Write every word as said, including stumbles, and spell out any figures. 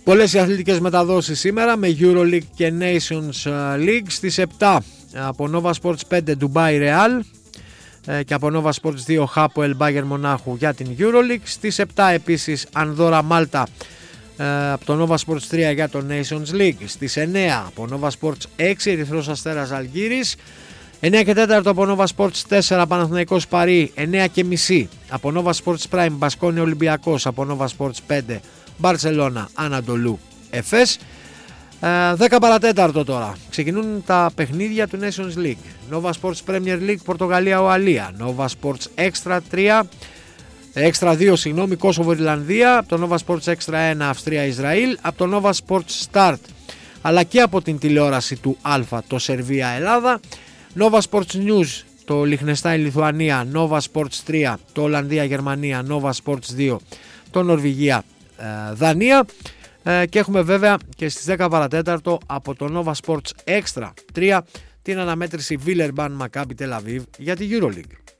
Πολλές οι αθλητικές μεταδόσεις σήμερα με EuroLeague και Nations League. Στις επτά από Nova Sports πέντε Dubai Real και από Nova Sports δύο Hapoel Bayern Μονάχου για την EuroLeague. Στις επτά επίσης Ανδόρα Μάλτα από το Nova Sports τρία για το Nations League. Στις εννέα από Nova Sports έξι Ερυθρός Αστέρας Αλγύρης. εννέα και τέσσερα από Nova Sports τέσσερα Παναθηναϊκός Παρί. εννέα και μισή από Nova Sports Prime Μπασκόνια Ολυμπιακός. Από Nova Sports πέντε Μπαρσελόνα Ανατολού Εφές. δέκα παρατέταρτο τώρα ξεκινούν τα παιχνίδια του Nations League. Nova Sports Premier League Πορτογαλία Ουαλία. Nova Sports Extra τρία Extra δύο συγγνώμη Κόσοβο Ιρλανδία. Από το Nova Sports Extra ένα Αυστρία Ισραήλ. Από το Nova Sports Start αλλά και από την τηλεόραση του Α το Σερβία Ελλάδα. Nova Sports News το Λιχνεστάιν Λιθουανία. Nova Sports τρία το Ολλανδία Γερμανία. Nova Sports δύο το Νορβηγία ε, Δανία. Ε, και έχουμε βέβαια και στις δέκα παρατέταρτο από το Nova Sports Extra τρία την αναμέτρηση Βίλερμπαν Μακάμπι Τελαβίβ για τη EuroLeague.